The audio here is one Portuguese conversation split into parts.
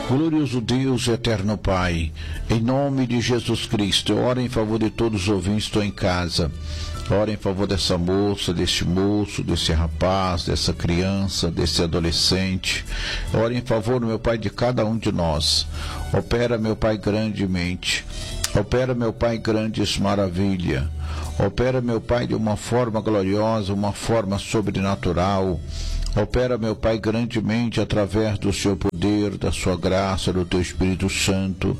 Glorioso Deus, eterno Pai, em nome de Jesus Cristo, eu oro em favor de todos os ouvintes que estão em casa. Ora em favor dessa moça, deste moço, desse rapaz, dessa criança, desse adolescente. Ora em favor, meu Pai, de cada um de nós. Opera, meu Pai, grandemente. Opera, meu Pai, grandes maravilhas. Opera, meu Pai, de uma forma gloriosa, uma forma sobrenatural. Opera, meu Pai, grandemente através do seu poder, da sua graça, do teu Espírito Santo.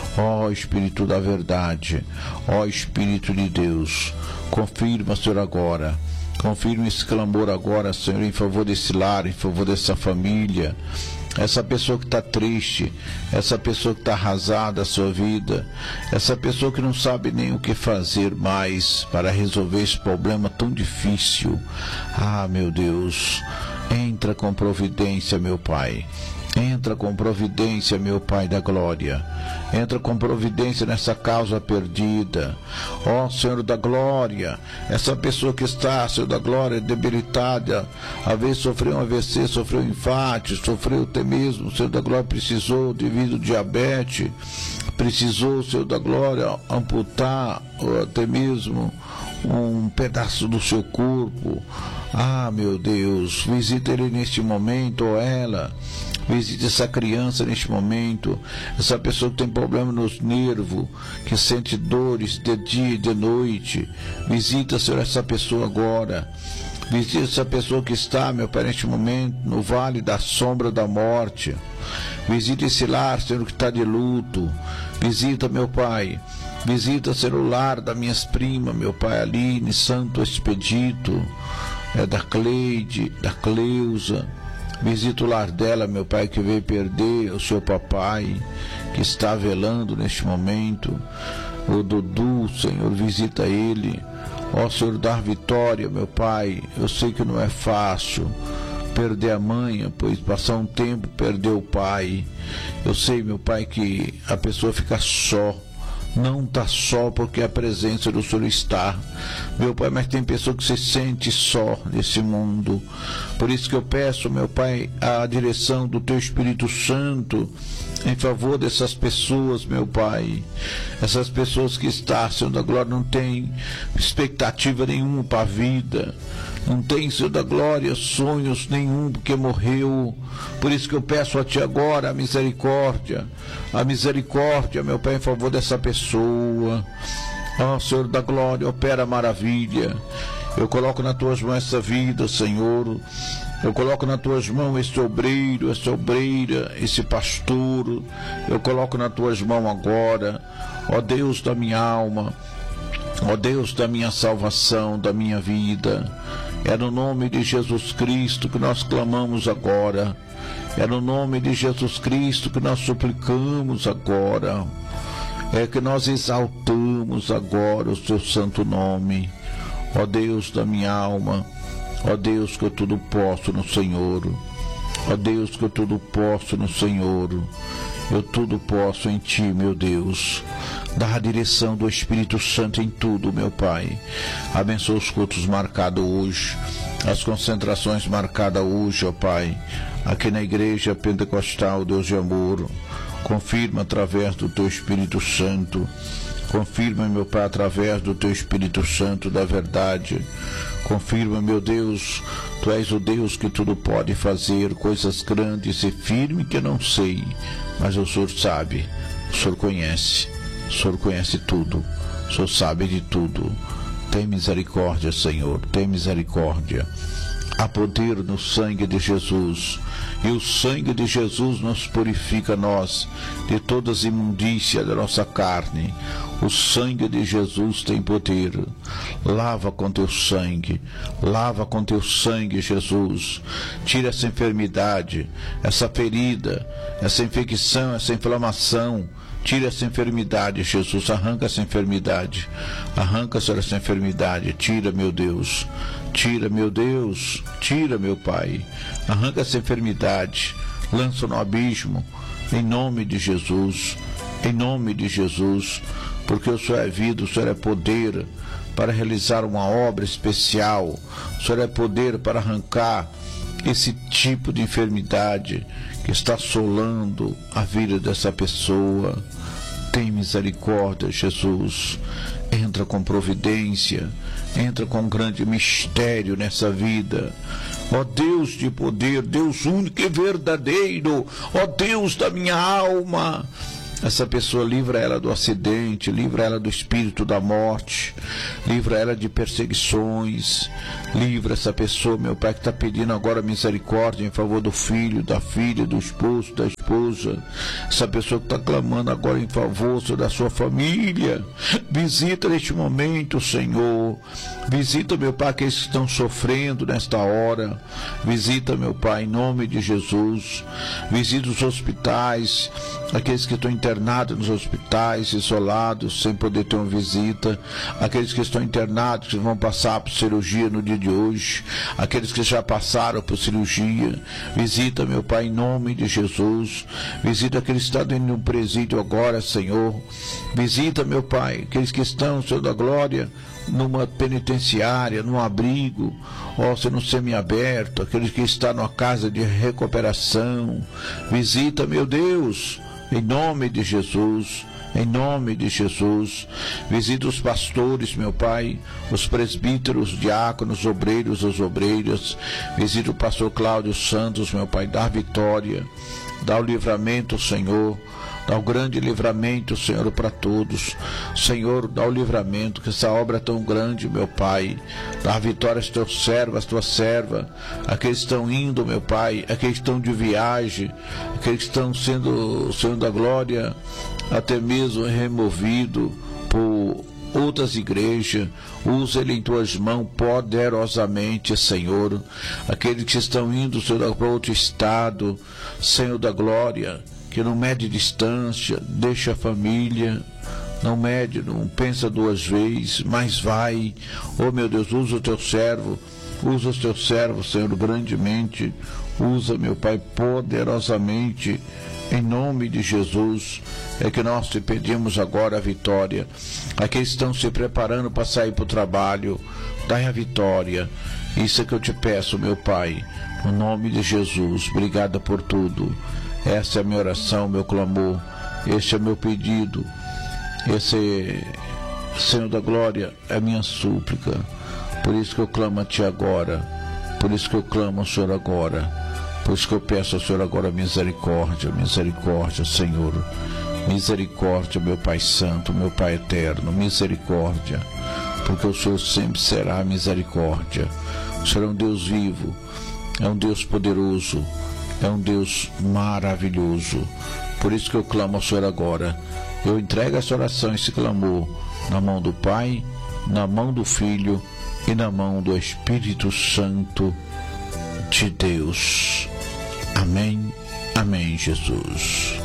Ó Espírito da verdade, ó Espírito de Deus, confirma, Senhor, agora. Confirma esse clamor agora, Senhor, em favor desse lar, em favor dessa família. Essa pessoa que está triste, essa pessoa que está arrasada a sua vida, essa pessoa que não sabe nem o que fazer mais para resolver esse problema tão difícil. Ah, meu Deus, entra com providência, meu Pai. Entra com providência, meu Pai da glória. Entra com providência nessa causa perdida. Ó Senhor da glória, essa pessoa que está, Senhor da glória, debilitada, às vezes sofreu um AVC, sofreu um infarto, sofreu até mesmo, Senhor da glória, precisou devido ao diabetes, precisou, Senhor da glória, amputar, ou até mesmo um pedaço do seu corpo. Ah, meu Deus, visita ele neste momento, ou ela. Visite essa criança neste momento, essa pessoa que tem problema nos nervos, que sente dores de dia e de noite. Visita, Senhor, essa pessoa agora. Visita essa pessoa que está, meu Pai, neste momento, no vale da sombra da morte. Visita esse lar, Senhor, que está de luto. Visita, meu Pai. Visita, Senhor, o lar das minhas primas, meu Pai, Aline, Santo Expedito, da Cleide, da Cleusa. Visita o lar dela, meu Pai, que veio perder o seu papai, que está velando neste momento. O Dudu, Senhor, visita ele. Ó Senhor, dar vitória, meu Pai. Eu sei que não é fácil perder a mãe, pois passar um tempo perdeu o pai. Eu sei, meu Pai, que a pessoa fica só. Não está só porque a presença do Senhor está, meu Pai, mas tem pessoa que se sente só nesse mundo. Por isso que eu peço, meu Pai, a direção do Teu Espírito Santo em favor dessas pessoas, meu Pai. Essas pessoas que estão, Senhor da glória, não tem expectativa nenhuma para a vida. Não tem, Senhor da glória, sonhos nenhum, porque morreu. Por isso que eu peço a Ti agora a misericórdia, meu Pai, em favor dessa pessoa. Ó Senhor da glória, opera maravilha. Eu coloco nas Tuas mãos essa vida, Senhor. Eu coloco nas Tuas mãos esse obreiro, essa obreira, esse pastor. Eu coloco nas Tuas mãos agora, ó Deus da minha alma, ó Deus da minha salvação, da minha vida. É no nome de Jesus Cristo que nós clamamos agora. É no nome de Jesus Cristo que nós suplicamos agora. É que nós exaltamos agora o Seu santo nome. Ó Deus da minha alma, ó Deus que eu tudo posso no Senhor. Ó Deus que eu tudo posso no Senhor. Eu tudo posso em Ti, meu Deus. Dá a direção do Espírito Santo em tudo, meu Pai. Abençoa os cultos marcados hoje, as concentrações marcadas hoje, ó Pai, aqui na Igreja Pentecostal Deus de Amor. Confirma através do Teu Espírito Santo. Confirma, meu Pai, através do Teu Espírito Santo da verdade. Confirma, meu Deus, Tu és o Deus que tudo pode fazer, coisas grandes e firmes que eu não sei, mas o Senhor sabe, o Senhor conhece tudo, o Senhor sabe de tudo. Tem misericórdia, Senhor, tem misericórdia. Há poder no sangue de Jesus, e o sangue de Jesus nos purifica nós de todas as imundícias da nossa carne. O sangue de Jesus tem poder. Lava com Teu sangue, lava com Teu sangue, Jesus. Tira essa enfermidade, essa ferida, essa infecção, essa inflamação. Tira essa enfermidade, Jesus. Arranca essa enfermidade. Arranca, Senhor, essa enfermidade. Tira, meu Deus. Tira, meu Deus. Tira, meu Pai. Arranca essa enfermidade. Lança no abismo. Em nome de Jesus. Em nome de Jesus. Porque o Senhor é vida, o Senhor é poder para realizar uma obra especial. O Senhor é poder para arrancar esse tipo de enfermidade que está assolando a vida dessa pessoa. Tem misericórdia, Jesus. Entra com providência, entra com um grande mistério nessa vida. Ó Deus de poder, Deus único e verdadeiro, ó Deus da minha alma. Essa pessoa, livra ela do acidente, livra ela do espírito da morte, livra ela de perseguições, livra essa pessoa, meu Pai, que está pedindo agora misericórdia em favor do filho, da filha, do esposo, da esposa. Essa pessoa que está clamando agora em favor da sua família. Visita neste momento, Senhor. Visita, meu Pai, aqueles que estão sofrendo nesta hora. Visita, meu Pai, em nome de Jesus. Visita os hospitais, aqueles que estão internados nos hospitais, isolados, sem poder ter uma visita, aqueles que estão internados, que vão passar por cirurgia no dia de hoje, aqueles que já passaram por cirurgia. Visita, meu Pai, em nome de Jesus. Visita aqueles que estão dentro de um presídio agora, Senhor. Visita, meu Pai, aqueles que estão, Senhor da glória, numa penitenciária, num abrigo, ó Senhor, no semiaberto, aqueles que estão numa casa de recuperação. Visita, meu Deus, em nome de Jesus, em nome de Jesus. Visita os pastores, meu Pai, os presbíteros, diáconos, obreiros, as obreiras. Visita o pastor Cláudio Santos, meu Pai, dá vitória, dá o livramento, Senhor. Dá o grande livramento, Senhor, para todos. Senhor, dá o livramento, que essa obra é tão grande, meu Pai. Dá a vitória aos teus servos, às tuas servas. Aqueles que estão indo, meu Pai. Aqueles que estão de viagem. Aqueles que estão sendo, Senhor da glória, até mesmo removido por outras igrejas. Usa ele em tuas mãos poderosamente, Senhor. Aqueles que estão indo, Senhor, para outro estado, Senhor da glória, que não mede distância, deixa a família, não mede, não pensa duas vezes, mas vai. Oh, meu Deus, usa o teu servo, usa os teus servos, Senhor, grandemente. Usa, meu Pai, poderosamente, em nome de Jesus. É que nós te pedimos agora a vitória. Aqueles que estão se preparando para sair para o trabalho, dai a vitória. Isso é que eu te peço, meu Pai, no nome de Jesus. Obrigada por tudo. Essa é a minha oração, meu clamor. Este é meu pedido. Esse, Senhor da glória, é a minha súplica. Por isso que eu clamo a Ti agora. Por isso que eu clamo ao Senhor agora. Por isso que eu peço ao Senhor agora misericórdia, misericórdia, Senhor. Misericórdia, meu Pai Santo, meu Pai Eterno, misericórdia. Porque o Senhor sempre será misericórdia. O Senhor é um Deus vivo, é um Deus poderoso, é um Deus maravilhoso. Por isso que eu clamo ao Senhor agora. Eu entrego essa oração, esse clamor, na mão do Pai, na mão do Filho e na mão do Espírito Santo de Deus. Amém, amém, Jesus.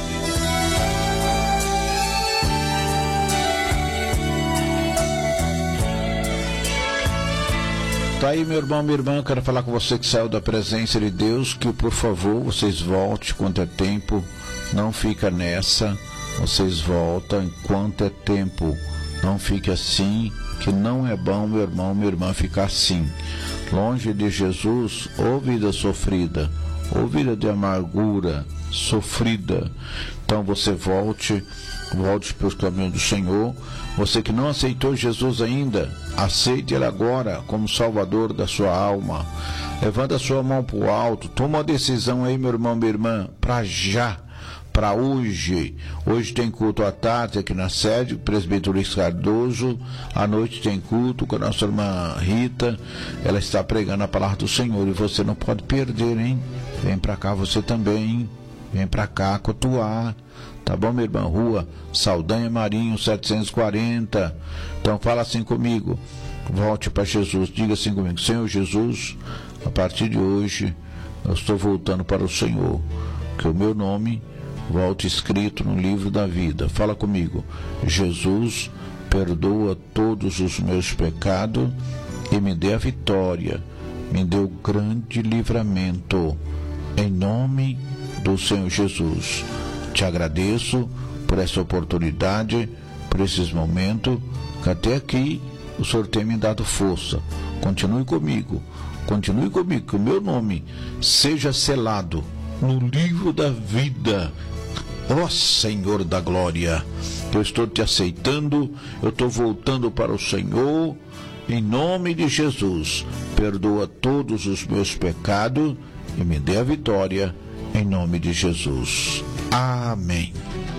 Tá aí, meu irmão, minha irmã, quero falar com você que saiu da presença de Deus, que por favor, vocês voltem quanto é tempo, não fica nessa, vocês voltam enquanto é tempo, não fique assim, que não é bom, meu irmão, minha irmã, ficar assim, longe de Jesus, ou vida sofrida, ou vida de amargura, sofrida. Então você volte para os caminhos do Senhor. Você que não aceitou Jesus ainda, aceite Ele agora como Salvador da sua alma. Levanta a sua mão para o alto, toma uma decisão aí, meu irmão, minha irmã, para já, para hoje. Hoje tem culto à tarde aqui na sede, o presbítero Luiz Cardoso. À noite tem culto com a nossa irmã Rita. Ela está pregando a palavra do Senhor e você não pode perder, hein? Vem para cá você também, hein? Vem para cá cultuar. Tá bom, minha irmã? Rua Saldanha Marinho 740. Então fala assim comigo. Volte para Jesus. Diga assim comigo: Senhor Jesus, a partir de hoje eu estou voltando para o Senhor. Que o meu nome volte escrito no livro da vida. Fala comigo: Jesus, perdoa todos os meus pecados e me dê a vitória. Me dê o grande livramento. Em nome do Senhor Jesus. Te agradeço por essa oportunidade, por esses momentos, que até aqui o Senhor tem me dado força. Continue comigo, continue comigo, que o meu nome seja selado no livro da vida. Ó Senhor da glória, eu estou te aceitando, eu estou voltando para o Senhor, em nome de Jesus. Perdoa todos os meus pecados e me dê a vitória, em nome de Jesus. Amém.